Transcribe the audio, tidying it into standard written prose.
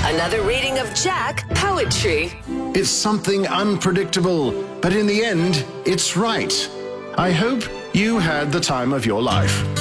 Another reading of Jack Poetry. It's something unpredictable, but in the end, it's right. I hope you had the time of your life.